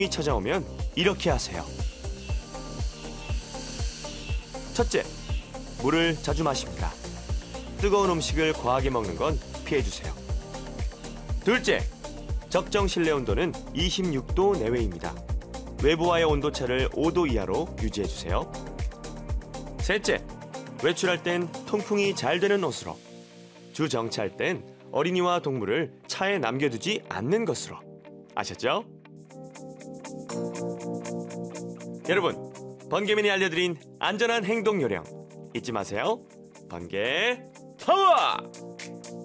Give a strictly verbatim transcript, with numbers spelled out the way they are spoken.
이 찾아오면 이렇게 하세요. 첫째, 물을 자주 마십니다. 뜨거운 음식을 과하게 먹는 건 피해주세요. 둘째, 적정 실내 온도는 이십육 도 내외입니다. 외부와의 온도차를 오 도 이하로 유지해주세요. 셋째, 외출할 땐 통풍이 잘 되는 옷으로. 주 정차할 땐 어린이와 동물을 차에 남겨두지 않는 것으로. 아셨죠? 여러분, 번개맨이 알려드린 안전한 행동 요령 잊지 마세요. 번개 파워!